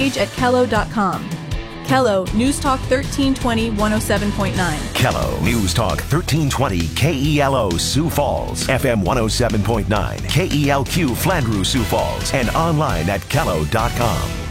page at kello.com. Kello News Talk 1320 107.9. Kello News Talk 1320 KELO Sioux Falls, FM 107.9 KELQ Flandreau Sioux Falls, and online at kello.com.